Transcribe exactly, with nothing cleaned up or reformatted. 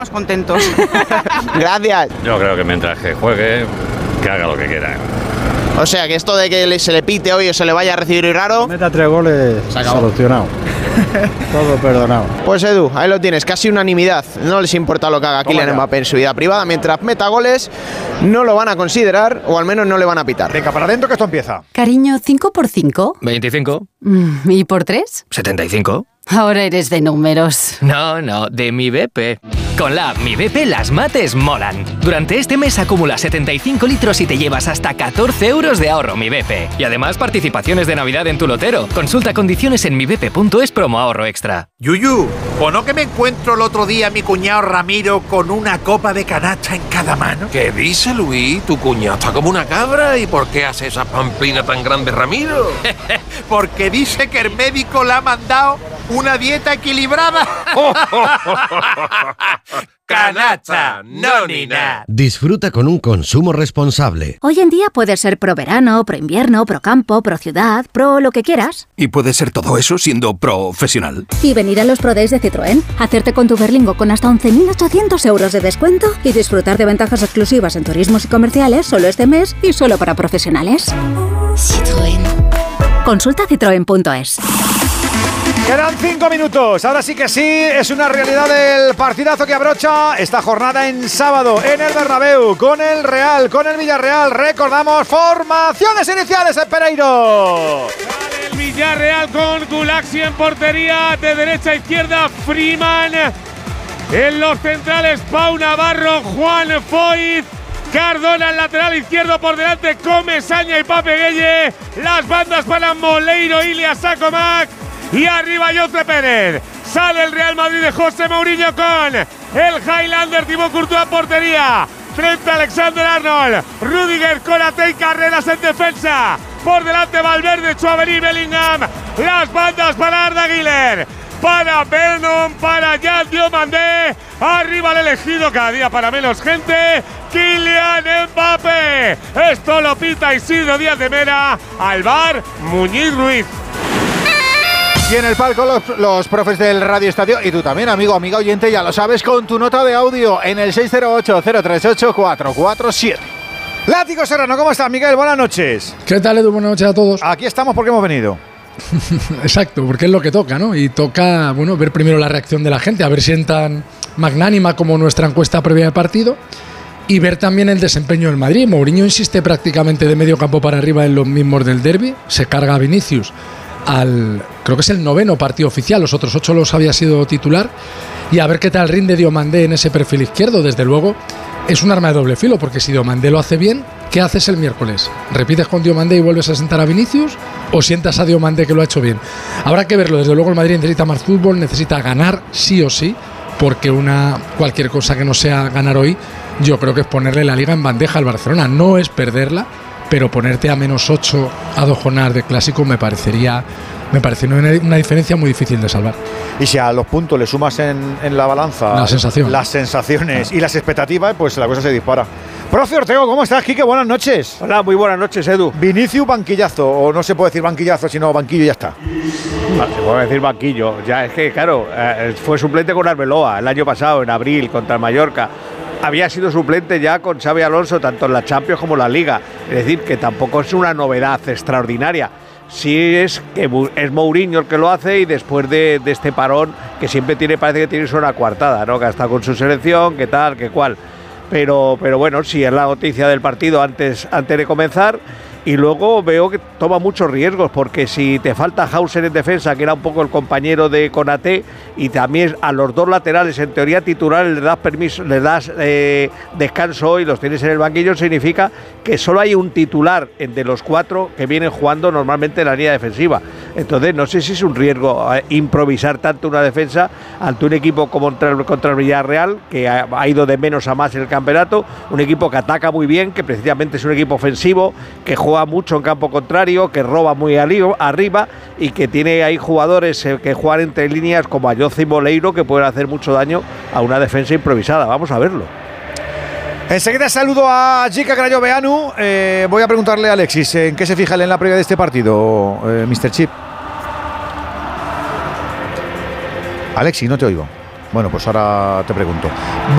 Más contentos. Gracias. Yo creo que mientras que juegue, que haga lo que quiera. O sea, que esto de que se le pite hoy o se le vaya a recibir raro... Meta tres goles, solucionado. Todo perdonado. Pues Edu, ahí lo tienes, casi unanimidad. No les importa lo que haga Kylian Mbappé en su vida privada. Mientras meta goles, no lo van a considerar, o al menos no le van a pitar. Venga, para adentro que esto empieza. Cariño, ¿cinco por cinco? veinticinco. ¿Y por tres? setenta y cinco. Ahora eres de números. No, no, de mi B P. Con la app Mi B P las mates molan. Durante este mes acumula setenta y cinco litros y te llevas hasta catorce euros de ahorro Mi B P. Y además participaciones de Navidad en tu lotero. Consulta condiciones en mi b p punto es promo ahorro extra. Yuyu, ¿o no que me encuentro el otro día a mi cuñado Ramiro con una copa de canacha en cada mano? ¿Qué dice, Luis? Tu cuñado está como una cabra. ¿Y por qué hace esa pamplina tan grande, Ramiro? Porque dice que el médico le ha mandado una dieta equilibrada. Canacha, no ni nada. Disfruta con un consumo responsable. Hoy en día puedes ser pro verano, pro invierno, pro campo, pro ciudad, pro lo que quieras. Y puedes ser todo eso siendo profesional. Y venir a los Pro Days de Citroën, hacerte con tu Berlingo con hasta once mil ochocientos euros de descuento y disfrutar de ventajas exclusivas en turismos y comerciales solo este mes y solo para profesionales. Citroën. Consulta citroen punto es. Quedan cinco minutos, ahora sí que sí, es una realidad el partidazo que abrocha esta jornada en sábado en el Bernabéu, con el Real, con el Villarreal. Recordamos, formaciones iniciales en Pereiro. Sale el Villarreal con Gulaxi en portería, de derecha a izquierda Freeman, en los centrales Pau Navarro, Juan Foyt, Cardona en lateral izquierdo, por delante Comesaña y Pape Gueye, las bandas para Moleiro, Ilia Sacomac. Y arriba José Pérez. Sale el Real Madrid de José Mourinho con el Highlander Thibaut Courtois en portería. Frente a Alexander Arnold. Rudiger, Konaté y Carreras en defensa. Por delante Valverde, Tchouaméni, Bellingham. Las bandas para Arda Güler. Para Vernon, para Jan Diomandé. Arriba el elegido, cada día para menos gente, Kylian Mbappé. Esto lo pita Isidro Díaz de Mera. Al bar, Muñiz Ruiz. Y en el palco los, los profes del Radio Estadio. Y tú también, amigo, amiga oyente, ya lo sabes, con tu nota de audio en el seis cero ocho, cero tres ocho, cuatro cuatro siete. Látigo Serrano, ¿cómo estás, Miguel? Buenas noches. ¿Qué tal, Edu? Buenas noches a todos. Aquí estamos porque hemos venido. Exacto, porque es lo que toca, ¿no? Y toca, bueno, ver primero la reacción de la gente, a ver si es tan magnánima como nuestra encuesta previa de partido, y ver también el desempeño del Madrid. Mourinho insiste prácticamente de medio campo para arriba en los mismos del derbi, se carga a Vinicius al, creo que es el noveno partido oficial, los otros ocho los había sido titular, y a ver qué tal rinde Diomandé en ese perfil izquierdo. Desde luego es un arma de doble filo, porque si Diomandé lo hace bien, ¿qué haces el miércoles? ¿Repites con Diomandé y vuelves a sentar a Vinicius? ¿O sientas a Diomandé que lo ha hecho bien? Habrá que verlo. Desde luego el Madrid necesita más fútbol, necesita ganar sí o sí, porque una cualquier cosa que no sea ganar hoy, yo creo que es ponerle la liga en bandeja al Barcelona. No es perderla, pero ponerte a menos ocho a dos jornadas de clásico me parecería me parece una, una diferencia muy difícil de salvar. Y si a los puntos le sumas en, en la balanza la sensación. las sensaciones ah. y las expectativas, pues la cosa se dispara. Profe Ortego, ¿cómo estás, Quique? Buenas noches. Hola, muy buenas noches, Edu. Vinicius banquillazo, o no se puede decir banquillazo, sino banquillo y ya está. Ah, se puede decir banquillo, ya es que, claro, eh, fue suplente con Arbeloa el año pasado, en abril, contra el Mallorca. Había sido suplente ya con Xabi Alonso, tanto en la Champions como en la Liga. Es decir, que tampoco es una novedad extraordinaria. Sí es que es Mourinho el que lo hace, y después de, de este parón, que siempre tiene, parece que tiene una coartada, ¿no? Que ha estado con su selección, que tal, que cual. Pero, pero bueno, sí es la noticia del partido antes, antes de comenzar. Y luego veo que toma muchos riesgos, porque si te falta Hauser en defensa, que era un poco el compañero de Konaté, y también a los dos laterales, en teoría titulares, les das permiso, les das eh, descanso y los tienes en el banquillo, significa que solo hay un titular de los cuatro que vienen jugando normalmente en la línea defensiva. Entonces no sé si es un riesgo eh, improvisar tanto una defensa ante un equipo como contra, contra el Villarreal, que ha, ha ido de menos a más en el campeonato, un equipo que ataca muy bien, que precisamente es un equipo ofensivo, que juega juega mucho en campo contrario, que roba muy arriba y que tiene ahí jugadores que juegan entre líneas como Ayoce y Moleiro, que pueden hacer mucho daño a una defensa improvisada. Vamos a verlo. Enseguida saludo a Jica Crayoveanu. Eh, voy a preguntarle a Alexis, ¿en qué se fija en la previa de este partido, eh, mister Chip? Alexis, no te oigo. Bueno, pues ahora te pregunto.